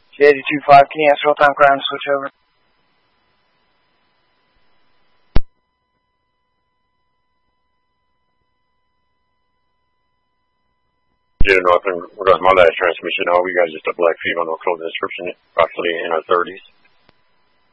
J82.5, can you answer real-time crime, switch over? Jada North, in regards to my last transmission, all we got is just a black female, no clothing description, approximately in her 30s.